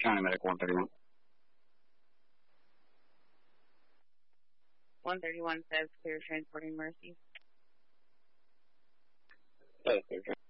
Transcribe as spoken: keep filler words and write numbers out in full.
County Medical one thirty-one. one thirty-one says clear transporting Mercy. That is clear.